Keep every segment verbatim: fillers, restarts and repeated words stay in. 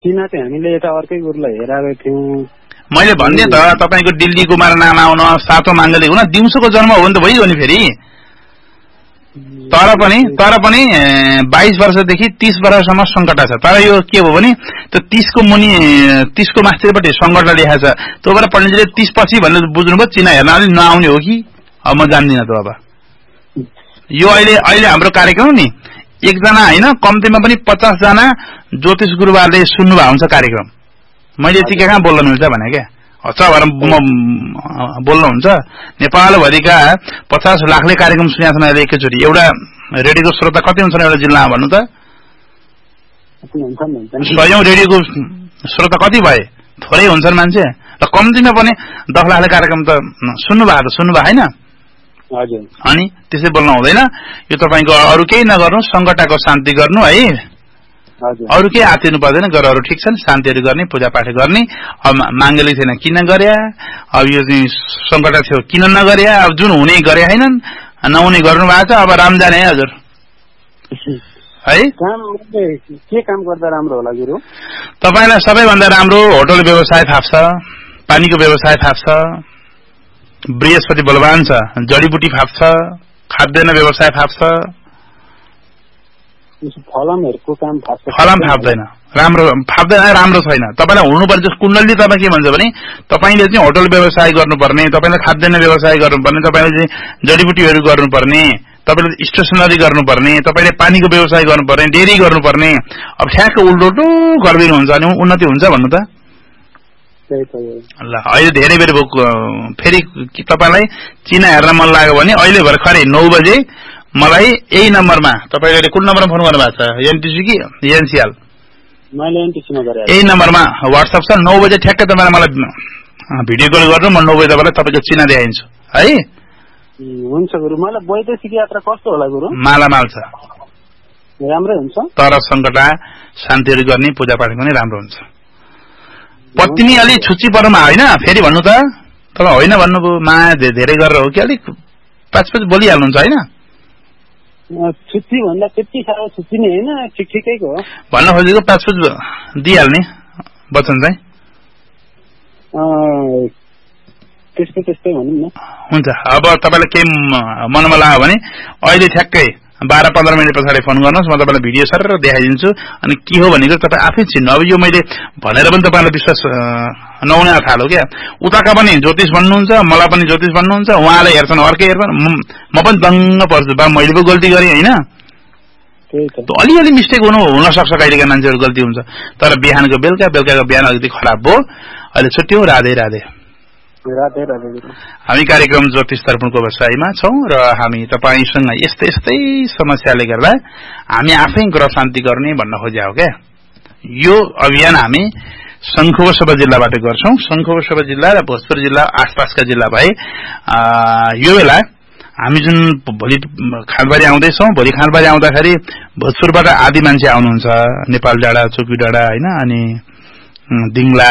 चिना चाहिँ हामीले यता अर्कै गुरुलाई हेराएको थियौँ। मैले भन्ने त तपाईँको दिल्ली कुमार नाम आउन सातौं माङ्गलिक हुन दिउँसोको जन्म हो भने त भइगयो नि फेरि। तर पनि तर पनि बाइस वर्षदेखि तीस वर्षसम्म सङ्कटा छ। तर यो के हो भने त्यो तीसको मुनि तीसको मास्टरपट्टि सङ्कटा लेखा छ। त्यो भएर पण्डितजीले तीस पछि भनेर बुझ्नुभयो चिना हेर्न अलि नआउने हो कि अब म जान्दिनँ। त अब यो अहिले अहिले हाम्रो कार्यक्रम नि एकजना होइन कम्तीमा पनि पचास जना ज्योतिष गुरुबारले सुन्नुभएको हुन्छ कार्यक्रम। मैले यति कहाँ बोल्न मिल्छ भने क्या हच्छ भएर बोल्नुहुन्छ। नेपालभरिका पचास लाखले कार्यक्रम सुनेका छन् अहिले एकैचोटि। एउटा रेडियोको श्रोता कति हुन्छ एउटा जिल्लामा भन्नु त? सयौं रेडियोको श्रोता कति भए? थोरै हुन्छन् मान्छे। र कम्तीमा पनि दस लाखले कार्यक्रम त सुन्नुभएको त सुन्नुभयो होइन? अनि त्यसै बोल्न हुँदैन। यो तपाईँको अरू केही नगर्नु, सङ्कटाको शान्ति गर्नु है। अरू केही आतिनु पर्दैन। गरेर ठिक छन्, शान्तिहरू गर्ने, पूजापाठ गर्ने। अब माङ्गलिक थिएन किन गरे, अब यो सङ्कट थियो किन नगरे, अब जुन हुने गरे होइनन् नहुने गर्नु भएको छ। अब राम जाने है हजुर है। के काम गर्दा राम्रो होला गुरु? तपाईँलाई सबैभन्दा राम्रो होटल व्यवसाय थाप्छ, पानीको व्यवसाय थाप्छ, बृहस्पति बलवान छ, जडीबुटी फाप्छ, खाद्यान्न व्यवसाय फाप्छ। फलामहरुको काम फाप्छ? फलाम फाप्दैन, राम्रो फाप्दैन, राम्रो छैन। तपाईलाई हुनुपर्छ कुण्डली। तपाईँ के भन्छ भने तपाईले चाहिँ होटल व्यवसाय गर्नुपर्ने, तपाईले खाद्यान्न व्यवसाय गर्नुपर्ने, तपाईले चाहिँ जडीबुटीहरू गर्नुपर्ने, तपाईले स्टेशनरी गर्नुपर्ने, तपाईले पानीको व्यवसाय गर्नुपर्ने, डेरी गर्नुपर्ने। अब ठ्याक्क उल्टो गर्दिनुहुन्छ अनि उन्नति हुन्छ भन्नु त? ल अहिले धेरै बेर फेरि तपाईलाई चिना हेर्न मन लाग्यो भने अहिले भर्खरै नौ बजे मलाई यही नम्बरमा, तपाईले कुन नम्बरमा फोन गर्नु भएको छ? एनटीसी कि एनसीएल? मैले एनटीसीमा गरे। यही नम्बरमा व्हाट्सएप छ। नौ बजे ठ्याक्कै तपाईले मलाई भिडियो कल गर्नु, म नौ बजे तपाईलाई तपाईको चिना देखाइदिन्छु है। हुन्छ गुरु। मलाई वैदेशिक यात्रा कस्तो होला गुरु? मालामाल छ, राम्रै हुन्छ। तर सङ्कटा शान्तिहरू गर्ने, पूजापाठ गर्ने राम्रो हुन्छ। पत्नी अलि छुच्ची पर्नुमा होइन फेरि भन्नु त? तपाईँ होइन भन्नुभयो, माया धेरै गरेर हो कि अलिक पाँच पाँच बोलिहाल्नुहुन्छ होइन? छुच्ची भन्दा त्यति साह्रो छुच्ची नै होइन, ठिक ठिकैको हो भन्न खोजेको। पाँच पाँच दिइहाल्ने वचन चाहिँ त्यस्तै त्यस्तै भनौँ न। हुन्छ। अब तपाईँलाई केही मनमा लाग्यो भने अहिले ठ्याक्कै बाह्र पन्ध्र मिनट पछाडि फोन गर्नुहोस्, म तपाईँलाई भिडियो सर देखाइदिन्छु। अनि के हो भनेको तपाईँ आफै चिन्नु। अब यो मैले भनेर पनि तपाईँलाई विश्वास नहुन थाल्यो क्या। उताका पनि ज्योतिष भन्नुहुन्छ, मलाई पनि ज्योतिष भन्नुहुन्छ, उहाँले हेर्छन् अर्कै हेर्छन्, म पनि दङ्ग पर्छु बा मैले पो गल्ती गरेँ होइन। अलिअलि मिस्टेक हुनु हुनसक्छ, कहिलेका मान्छेहरू गल्ती हुन्छ। तर बिहानको बेलुका बेलुकाको बिहान अलिकति खराब भयो। अहिले छुट्यौँ। राधे राधे। हामी कार्यक्रम ज्योतिष दर्पणको व्यवसायमा छौं र हामी तपाईसँग यस्तै यस्तै समस्याले गर्दा हामी आफै ग्रह शान्ति गर्ने भन्न खोजेको क्या। यो अभियान हामी शङ्खुवासभा जिल्लाबाट गर्छौं। शङ्खुवासभा जिल्ला र भोजपुर जिल्ला आसपासका जिल्ला भए यो बेला हामी जुन भोलि खालबारी आउँदैछौं, भोलि खालबारी आउँदाखेरि भोजपुरबाट आदि मान्छे आउनुहुन्छ, नेपाल डाँडा, चोकी डाँडा होइन, अनि दिङला,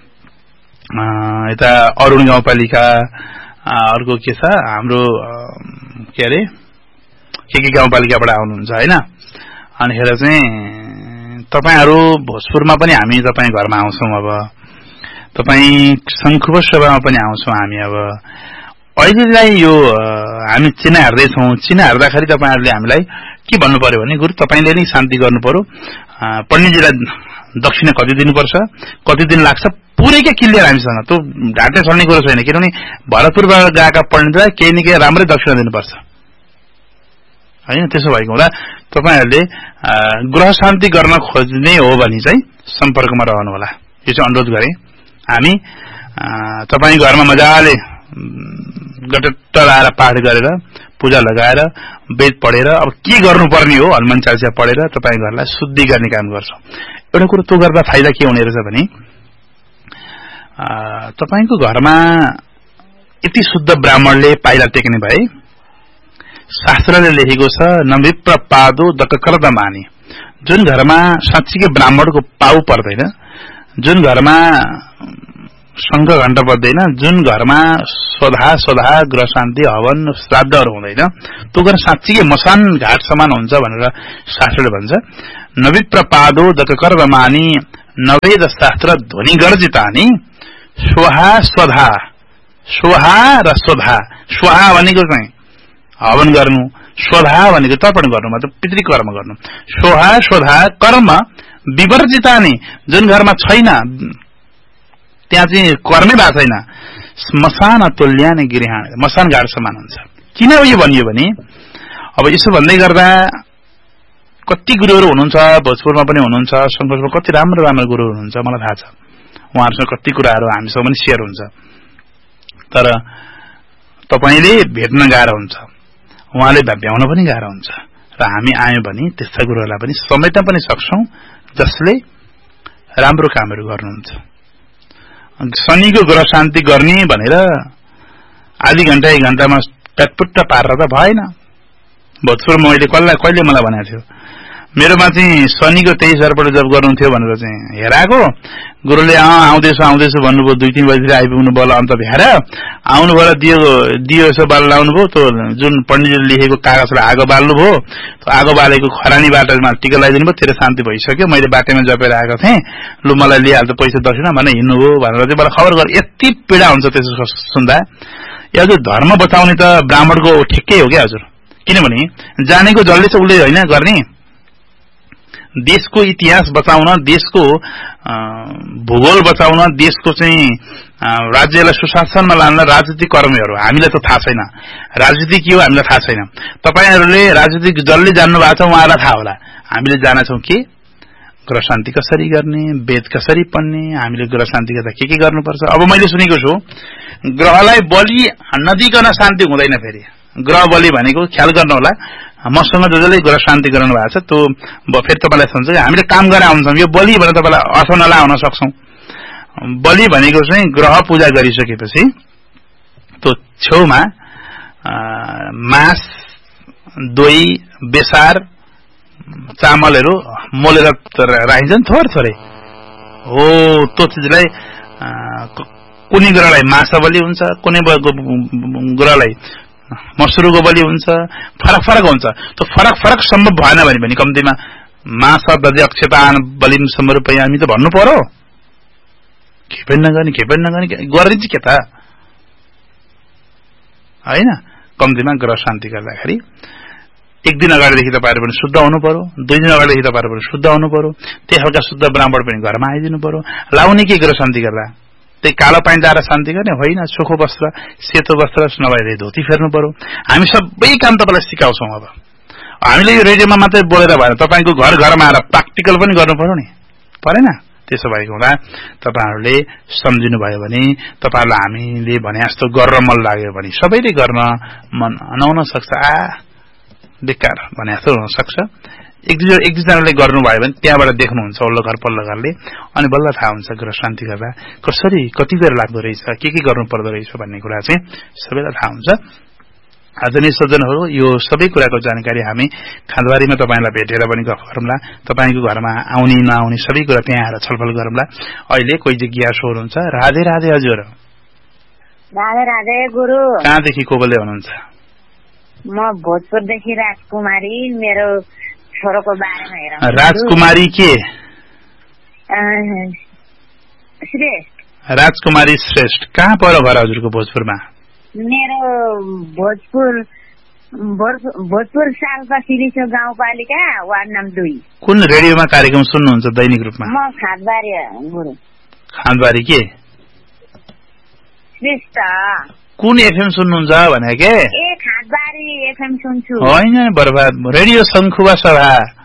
यता अरुण गाउँपालिका, अर्को के छ हाम्रो के अरे के के गाउँपालिकाबाट आउनुहुन्छ होइन। अनिखेर चाहिँ तपाईहरू भोजपुरमा पनि हामी तपाईँ घरमा आउँछौँ। अब तपाईँ शङ्खुवा सभामा पनि आउँछौँ हामी। अब अहिलेलाई यो हामी चिना हेर्दैछौँ। चिना हेर्दाखेरि तपाईँहरूले हामीलाई के भन्नु पर्यो भने गुरु तपाईँले नै शान्ति गर्नु पर्यो। पण्डितजीलाई दक्षिणा कति दिनुपर्छ, कति दिन लाग्छ, पुरै के क्लियर हामीसँग। त्यो ढाँटे छड्ने कुरो छैन। किनभने भरतपुरबाट गएका पण्डितलाई केही न केही राम्रै दक्षिणा दिनुपर्छ होइन। त्यसो भएको हुँदा तपाईँहरूले ग्रह शान्ति गर्न खोज्ने हो भने चाहिँ सम्पर्कमा रहनु होला। यो चाहिँ अनुरोध गरेँ। हामी तपाईँ घरमा मजाले गटट्ट लाएर पाठ गरेर पूजा लगाएर वेद पढेर अब के गर्नुपर्ने हो हनुमान चालिसा पढेर तपाईँ घरलाई शुद्धि गर्ने काम गर्छौँ। एउटा कुरो त्यो गर्दा फाइदा के हुने रहेछ भने तपाईको घरमा यति शुद्ध ब्राह्मणले पाइला टेक्ने भए शास्त्रले लेखेको छ नविप्र पादो दककर माने। जुन घरमा साँच्चीकै ब्राह्मणको पाउ पर्दैन, जुन घरमा शङ्ख घण्ट बज्दैन, जुन घरमा स्वधा स्वधा ग्रह शान्ति हवन श्राद्धहरू हुँदैन, त्यो घर साँच्चीकै मसान घाट समान हुन्छ भनेर शास्त्रले भन्छ। नविप्र पादो दककर मानी नवेद शास्त्र ध्वनि गर्जितानि स्वहा स्वधा स्वहा र स्वधा स्वहा भनेको चाहिँ हवन गर्नु स्वधा भनेको तर्पण गर्नु मतलब पितृ कर्म गर्नु स्वहा स्वधा कर्म विवर्जितानि जुन घरमा छैन त्यहाँ चाहिँ कर्मै भएको छैन श्मशान तुल्यानि गृहाण मसान घाट समान हुन्छ किन यो भनियो भने अब यसो भन्दै गर्दा कति गुरुहरू हुनुहुन्छ भोजपुरमा पनि हुनुहुन्छ संघर्षमा कति राम्रो राम्रो गुरुहरू हुनुहुन्छ मलाई थाहा छ उहाँहरूसँग कति कुराहरू हामीसँग पनि शेयर हुन्छ तर तपाईले भेट्न गाह्रो हुन्छ उहाँले भ्याउन पनि गाह्रो हुन्छ र हामी आयौं भने त्यस्ता गुरुहरूलाई पनि समेट्न पनि सक्छौं जसले राम्रो कामहरू गर्नुहुन्छ शनिको ग्रह शान्ति गर्ने भनेर आधी घण्टा एक घण्टामा पेटपुट्ट पारेर त भएन भोजपुरमा मैले कल्ला कहिले मलाई भनेको थियो मेरोमा चाहिँ शनिको तेइस हजार पल्ट जब गर्नुहुन्थ्यो भनेर चाहिँ हेराएको गुरुले आउँदैछु आउँदैछु भन्नुभयो दुई तीन बजीतिर आइपुग्नु बल अन्त भ्याएर आउनुभयो दियो दियो यसो बाल लाउनुभयो त्यो जुन पण्डितले लेखेको कागजलाई आगो बाल्नुभयो त्यो आगो बालेको खरानी बाटोमा टिका लगाइदिनु भयो तेरो शान्ति भइसक्यो मैले बाटोमा जपेर आएको थिएँ लु मलाई लिइहाल्छ पैसा दक्षिणा भनेर हिँड्नुभयो भनेर चाहिँ मलाई खबर गर यति पीडा हुन्छ त्यसो सुन्दा यो हजुर धर्म बचाउने त ब्राह्मणको ठिकै हो क्या हजुर किनभने जानेको जसले चाहिँ उसले होइन गर्ने देशको इतिहास बचाउन देशको भूगोल बचाउन देशको चाहिँ राज्यलाई सुशासनमा लान्न राजनीतिक कर्मीहरू हामीलाई त थाहा छैन राजनीति के हो हामीलाई थाहा छैन तपाईहरुले राजनीतिक जसले जान्नु भएको छ उहाँलाई थाहा होला हामीले जानेछौं के ग्रह शान्ति कसरी गर्ने वेद कसरी पढ्ने हामीले ग्रह शान्ति गर्दा के के गर्नुपर्छ अब मैले सुनेको छु ग्रहलाई बलि नदिकन शान्ति हुँदैन फेरि ग्रह बलि भनेको ख्याल गर्नु होला मसँग जसले ग्रह शान्ति गराउनु भएको छ त्यो फेरि तपाईलाई सम्झन्छ हामीले काम गरेर आउँछौं यो बलि भनेर तपाईलाई असनला हुन सक्छौं बलि भनेको चाहिँ ग्रह पूजा गरिसकेपछि त्यो छेउमा मास दही बेसार चामलहरू मोलेर राखिन्छन् थोर थोरै हो त्यो चिजलाई कुनै ग्रहलाई माछा बलि हुन्छ कुनै ग्रहलाई मसुरुको बलि हुन्छ फरक फरक हुन्छ त्यो फरक फरक सम्भव भएन भने पनि कम्तीमा माछा दधि अक्षतान बलिम समर्पयामि त भन्नु पर्यो के पनि नगर्ने के पनि नगर्ने गर्ने चाहिँ के त हैन कम्तीमा ग्रह शान्ति गर्दाखेरि एक दिन अगाडिदेखि तपाईहरु पनि शुद्ध हुनु पर्यो दुई दिन अगाडिदेखि तपाईहरु पनि शुद्ध हुनु पर्यो त्यही हल्का शुद्ध ब्राह्मण पनि घरमा आइदिनु पर्यो लाउने के ग्रह शान्ति गर्दा त्यही कालो पानी दाएर शान्ति गर्ने होइन सुखो वस्त्र सेतो वस्त्र नभए धोती फेर्नु पर्यो हामी सबै काम तपाईलाई सिकाउँछौं अब हामीले यो रेडियोमा मात्रै बोलेर भएन तपाईको घर घरमा आएर प्र्याक्टिकल पनि गर्नु पर्यो नि परेन त्यसो भएको हुँदा तपाईहरुले सम्झिनु भयो भने तपाईहरुलाई हामीले भने जस्तो गर्न मन लाग्यो भने सबैले गर्न मन नहुन सक्छ आ बेकार भने जस्तो हुन सक्छ एक दुई एक दुईजनाले गर्नुभयो भने त्यहाँबाट देख्नुहुन्छ वल्लो घर पल्लो घरले अनि बल्ल थाहा हुन्छ ग्रह शान्ति गर्दा कसरी कति बेर लाग्दो रहेछ के के गर्नु पर्दो रहेछ भन्ने कुरा चाहिँ सबैलाई थाहा हुन्छ आदरणीय सज्जनहरू यो सबै कुराको जानकारी हामी खाँदबारीमा तपाईलाई भेटेर पनि गफ गरौँला तपाईको घरमा आउने नआउने सबै कुरा त्यहाँ आएर छलफल गरौँला अहिले कोही जिज्ञासु हुनुहुन्छ राधे राधे हजुर राधे राधे गुरु कहाँदेखि को बोल्दै हुनुहुन्छ म भोजपुरदेखि राजकुमारी मेरो छोरोको बारेमा हेरौँ राजकुमारी के श्रेष्ठ राजकुमारी श्रेष्ठ कहाँ पर्यो घर हजुरको भोजपुरमा मेरो भोजपुर भोजपुर सालपा सिरिसो गाउँपालिका वार्ड नम्बर दुई कुन रेडियोमा कार्यक्रम सुन्नुहुन्छ दैनिक रूपमा म खाँदबारी गुरु खाँदबारी के श्रेष्ठ कुन एफएम सुन्नुहुन्छ भने के ए खाँदबारी एफएम सुन्छु होइन बर्बाद रेडियो शंखुवा सभा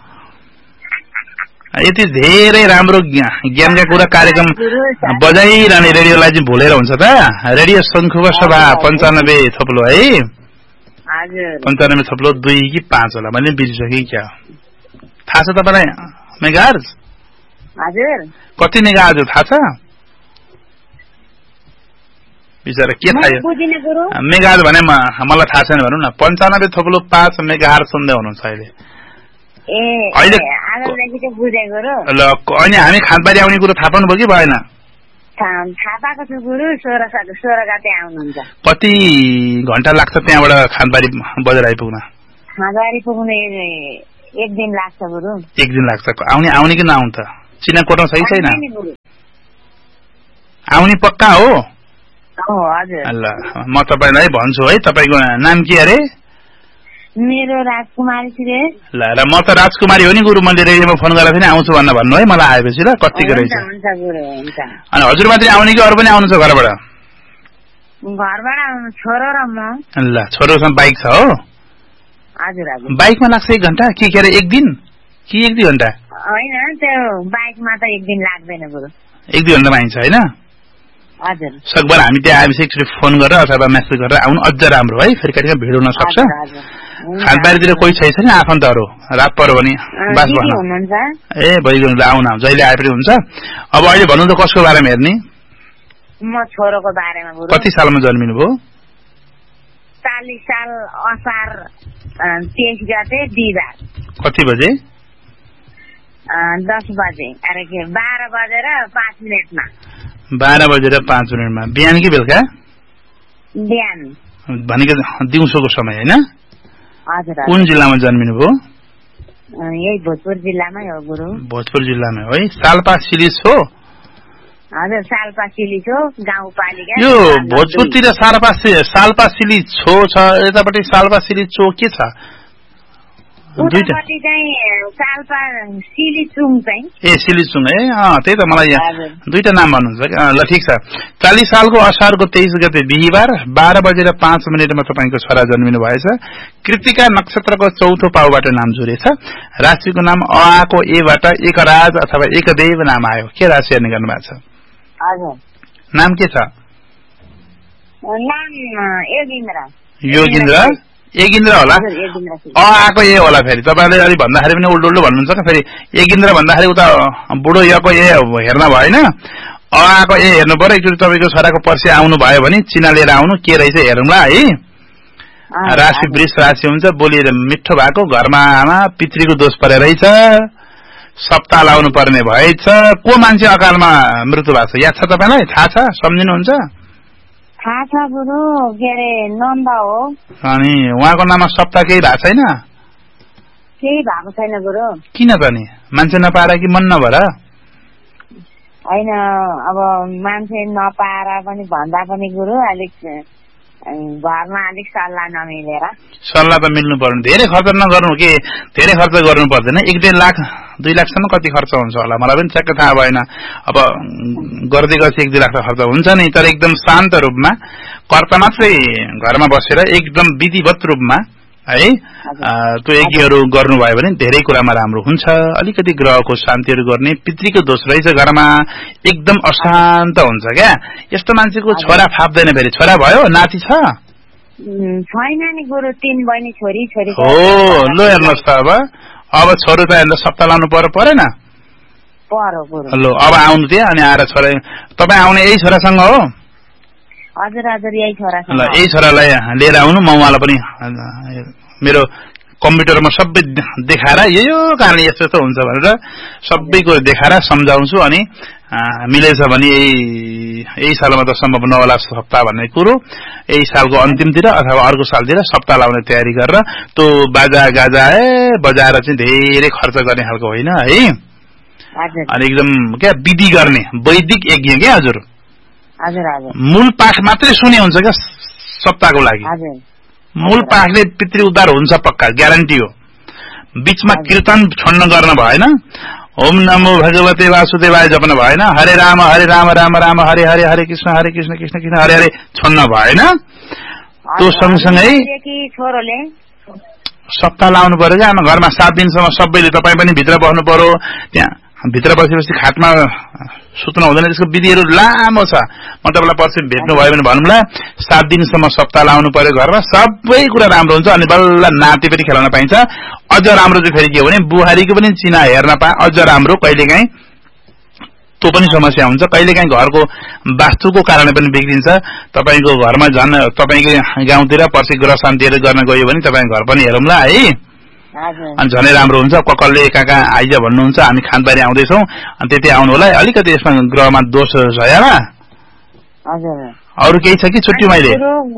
यति धेरै राम्रो ज्ञानका कुरा कार्यक्रम बजाइरहने रेडियोलाई चाहिँ भुलेर हुन्छ त रेडियो शंखुवा सभा पन्चानब्बे थप्लो है हजुर पन्चानब्बे थप्लो दुई कि पाँच होला मैले बिर्सिसकेँ क्या थाहा छ तपाईलाई मेगाहर्ज हजुर कति मेगाहर्ज थाहा छ बिचारा के थाहा मेगाहर्ज भने मलाई थाहा छैन भनौँ न पन्चानब्बे थप्लो पाँच मेगाहर्ज सुन्दै हुनुहुन्छ अहिले अहिले ल अनि हामी खाँदबारी आउने कुरो थाहा पाउनु भयो कि भएन थाहा पाएको छु गुरु सोह्र सोह्र गते आउनुहुन्छ कति घण्टा लाग्छ त्यहाँबाट खाँदबारी बजार आइपुग्न खाँदबारी पुग्न एक दिन लाग्छ गुरु एक दिन लाग्छ आउने आउने कि नआउनु त चिना कोट्न छ कि छैन? आउने पक्का हो? ल म तपाईलाई भन्छु है। तपाईको नाम के अरे? मेरो राजकुमारी छिरे। ल ल म त राजकुमारी हो नि गुरु। मैले रेडियोमा फोन गरेर पनि आउँछु भन्न भन्नु है मलाई आएपछि ल कतिको रहेछ। हुन्छ गुरु हुन्छ। अनि हजुर मात्रै आउने कि अरू पनि आउनु छ घरबाट? घरबाट आउनु छोरो र म। ल छोरोसँग बाइक छ हो? हजुर हजुर। बाइकमा लाग्छ एक घण्टा कि के अरे एक दिन कि एक दुई घण्टा? होइन त्यो बाइकमा त एक दिन लाग्दैन गुरु। एक दुई घण्टामा आइन्छ होइन? हजुर। सकभर हामी त्यहाँ आएपछि एकचोटि फोन गरेर अथवा मेसेज गरेर आउनु अझ राम्रो है। फेरि कहिलेकाहीँ भिड हुन सक्छ। खानबारीतिर कोही छैछ नि आफन्तहरू? रात पऱ्यो भने बास भन्न ए भइगयो आउन जहिले आए पनि हुन्छ। अब अहिले भन्नु त कसको बारेमा हेर्ने? म छोरोको बारेमा गुरु। कति सालमा जन्मिनु भयो? चालीस साल असार तेइस गते बिहिबार। कति बजे? दस बजे अरे के बाह्र बजेर पाँच मिनटमा। बाह्र बजेर पाँच मिनटमा। बिहान कि बेलुका? बिहान भनेको दिउँसोको समय होइन? हजुर। कुन जिल्लामा जन्मिनु भयो? यही भोजपुर जिल्लामै हो गुरु। भोजपुर जिल्लामै हो है। सालपा सिलिस हो? हजुर सालपा सिलिस हो गाउँपालिका। यो भोजपुरतिर सालपा सालपा सिलिस छो छ, यतापट्टि सालपा सिलिस चो के छ? उतापट्टि चाहिँ सालपा सिलिचुङ चाहिँ। ए सिलिचुङ है। अँ त्यही त मलाई दुईटा नाम भन्नुहुन्छ। ल ठिक छ। चालीस सालको असारको तेइस गते बिहिबार बाह्र बजेर पाँच मिनटमा तपाईँको छोरा जन्मिनु भएछ। कृतिका नक्षत्रको चौथो पाउबाट नाम जोडिएछ। राशिको नाम अको एबाट एकराज अथवा एकदेव नाम आयो। के राशि हेर्ने गर्नु भएको छ? हजुर। नाम के छ? नाम योगिन्द्र। योगिन्द्र एगिन्द्र होला। अ आको ए होला। फेरि तपाईँले अलि भन्दाखेरि पनि उल्टो उल्टो भन्नुहुन्छ क्या। फेरि एगिन्द्र भन्दाखेरि उता बुढो यको ए हेर्न भएन। अ आको ए हेर्नु पर्यो। एकचोटि तपाईँको छोराको पर्सि आउनु भयो भने चिना लिएर आउनु के रहेछ हेरौँला है। राशि वृष राशि हुन्छ। बोली मिठो भएको, घरमा आमा पितृको दोष परेर रहेछ, सप्ताह लाउनु पर्ने भएछ। को मान्छे अकालमा मृत्यु भएको छ याद छ तपाईँलाई? थाहा छ? सम्झिनुहुन्छ? थाहा छ गुरु। के अरे नन्द हो। अनि उहाँको नाममा सप्ताह केही भएको छैन? केही भएको छैन गुरु। किन त नि? मान्छे नपाएर कि मन नभएर? होइन अब मान्छे नपाएर पनि भन्दा पनि गुरु अलिक घरमा अलिक सल्लाह नमिलेर। सल्लाह त मिल्नु पर्ने। धेरै खर्च नगर्नु कि धेरै खर्च गर्नु पर्दैन। एक डेढ लाख दुई लाखसम्म कति खर्च हुन्छ होला मलाई पनि ठ्याक्क थाहा भएन। अब गर्दै गएपछि एक दुई लाख खर्च हुन्छ नि। तर एकदम शान्त रूपमा कर्ता मात्रै घरमा बसेर एकदम विधिवत रूपमा है त्यो यज्ञहरू गर्नुभयो भने धेरै कुरामा राम्रो हुन्छ। अलिकति ग्रहको शान्तिहरू गर्ने। पितृको दोष रहेछ घरमा, एकदम अशान्त हुन्छ क्या। यस्तो मान्छेको छोरा फाप्दैन। फेरि छोरा भयो? नाति छ? छैन नि गुरु। तीन बहिनी छोरी छोरी हो। ल हेर्नुहोस् त अब अब छोरो त हेर्दा सप्ताह लाउनु पर्यो परेन? पर्यो गुरु। ल अब आउनु थियो अनि आएर छोरा तपाईँ आउने यही छोरासँग हो? हजुर हजुर यही छोरासँग। ल यही छोरालाई लिएर आउनु। म उहाँलाई पनि मेरो कम्प्युटरमा सबै देखाएर यो यो कारणले यस्तो यस्तो हुन्छ भनेर सबै कुरो देखाएर सम्झाउँछु। अनि मिलेछ भने यही यही सालमा त सम्भव नहोला सप्ताह भन्ने कुरो। यही सालको अन्तिमतिर अथवा अर्को सालतिर सप्ताह लाउने तयारी गरेर त्यो बाजा गाजा ए बजाएर चाहिँ धेरै खर्च गर्ने खालको होइन है। अनि एकदम क्या विधि गर्ने वैदिक यज्ञ क्या हजुर। मूल पाठ मात्रै सुने हुन्छ क्या सप्ताहको लागि। मूल पाठले पितृ उद्धार हुन्छ पक्का, ग्यारेन्टी हो। बीचमा कीर्तन छोड्न गर्न भएन। ओम नमो भगवते वासुदेवाय जप्न भएन। हरे राम हरे राम राम राम हरे हरे हरे कृष्ण हरे कृष्ण कृष्ण कृष्ण हरे हरे छोड्न भएन। त्यो सँगसँगै सप्ताह लाउनु पर्यो क्या। घरमा सात दिनसम्म सबैले तपाईँ पनि भित्र बस्नु पर्यो। त्यहाँ भित्र बसेपछि खाटमा सुत्न हुँदैन। त्यसको विधिहरू लामो छ। म तपाईँलाई पछि भेट्नु भयो भने भनौँला। सात दिनसम्म सप्ताह लाउनु पर्यो घरमा। सबै कुरा राम्रो हुन्छ। अनि बल्ल नाति पनि खेलाउन पाइन्छ। अझ राम्रो चाहिँ फेरि के हो भने बुहारीको पनि चिना हेर्न पाए अझ राम्रो। कहिलेकाहीँ त्यो पनि समस्या हुन्छ। कहिलेकाहीँ घरको वास्तुको कारणले पनि बिग्रिन्छ। तपाईँको घरमा झन् तपाईँको गाउँतिर पर्सि ग्रह शान्तिहरू गर्न गयो भने तपाईँको घर पनि हेरौँला है। अनि झनै राम्रो हुन्छ। ककलले कहाँ कहाँ आइज भन्नुहुन्छ। हामी खानबारी आउँदैछौँ अनि त्यति आउनु होला। अलिकति यसमा ग्रहमा दोष छ यार। अरू केही छ कि छुट्टी मैले?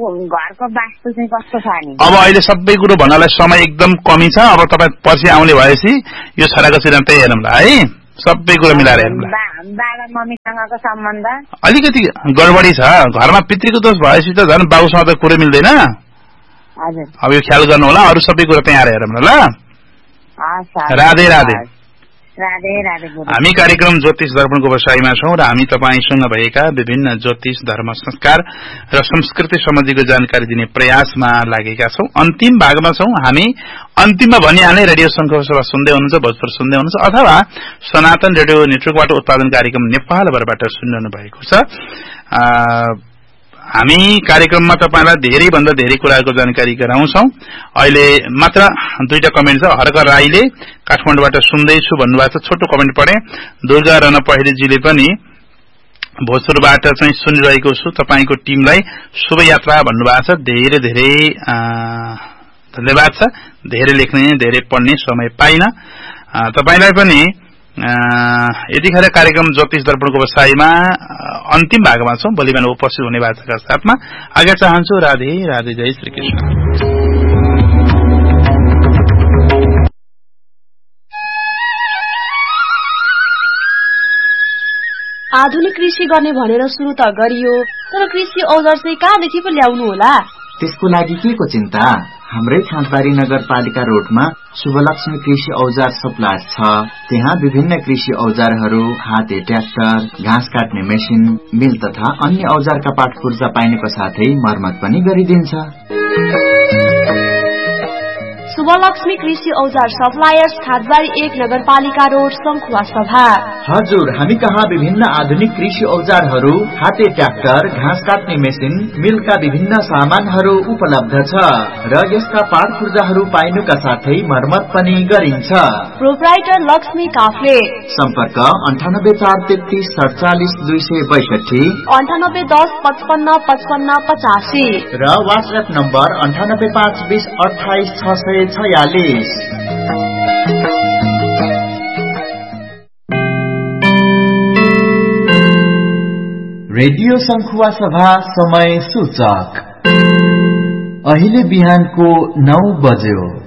अब अहिले सबै कुरो भन्नलाई समय एकदम कमी छ। अब तपाईँ पर्सि आउने भएपछि यो छोराको सिद्धान्त हेरौँला है। सबै कुरा मिलाएर हेरौँ। बाबा मम्मीसँगको सम्बन्ध अलिकति गडबडी छ, घरमा पितृको दोष भएपछि त झन् बाबुसँग त कुरै मिल्दैन। अब यो ख्याल गर्नु होला, अरू सबै कुरा त्यहाँ आएर हेरौँ न ल। राधे राधे। हामी कार्यक्रम ज्योतिष दर्पणको बसाइमा छौं र हामी तपाईसँग भएका विभिन्न ज्योतिष धर्म संस्कार र संस्कृति सम्बन्धीको जानकारी दिने प्रयासमा लागेका छौं। अन्तिम भागमा छौं हामी। अन्तिममा भनिहाले रेडियो संघर्षमा सुन्दै हुनुहुन्छ, भोजपुर सुन्दै हुनुहुन्छ अथवा सनातन रेडियो नेटवर्कबाट उत्पादन कार्यक्रम नेपालबाट सुनिरहनु भएको छ। हामी कार्यक्रममा तपाईलाई धेरै भन्दा धेरै कुराको जानकारी गराउँछौं। अहिले मात्र दुईटा कमेन्ट छ। हरक राईले काठमाडौँबाट सुन्दैछु भन्नुभएको छ, छोटो कमेन्ट पढे। दुर्गा रन पहिरेजीले पनि भोजपुरबाट चाहिँ सुनिरहेको छु, तपाईको टिमलाई शुभयात्रा भन्नुभएको छ। धेरै धेरै धन्यवाद छ। धेरै लेख्ने धेरै पढ्ने समय पाइन। तपाईलाई पनि यतिखेर कार्यक्रम ज्योतिष दर्पणको बसाइमा अन्तिम भागमा छौं। भोलि बिहान उपस्थित हुने बाचाका साथमा आज्ञा चाहन्छु। राधे राधे। जय श्री कृष्ण। आधुनिक कृषि गर्ने भनेर सुरु त गरियो, तर कृषि औजार चाहिँ कहाँदेखि पो ल्याउनु होला? त्यसको लागि के को चिन्ता? हाम्रै खाँदबारी नगरपालिका रोडमा शुभलक्ष्मी कृषि औजार सप्लायर छ। त्यहाँ विभिन्न कृषि औजारहरू, हाते ट्र्याक्टर, घाँस काट्ने मेसिन, मिल तथा अन्य औजारका पाठ पूर्जा पाइनुको साथै मर्मत पनि गरिदिन्छ। शुभलक्ष्मी कृषि औजार सप्लायर्स, खाँदबारी एक नगरपालिका रोड, शंखुवा सभा। हजुर, हामी कहाँ विभिन्न आधुनिक कृषि औजारहरू, हाते ट्र्याक्टर, घाँस काट्ने मेसिन, मिलका विभिन्न सामानहरू उपलब्ध छ र यसका पाठ पूर्जाहरू पाइनुका साथै मर्मत पनि गरिन्छ। प्रोप्राइटर लक्ष्मी काफ्ले। सम्पर्क अन्ठानब्बे चार तेत्तीस सडचालिस दुई सय बैसठी, अन्ठानब्बे दस पचपन्न पचपन्न पचासी र वाट्सएप नम्बर अन्ठानब्बे पाँच बीस अठाइस छ सय छयालिस। रेडियो शंखुवा सभा समय सूचक अहिले बिहानको नौ बज्यो।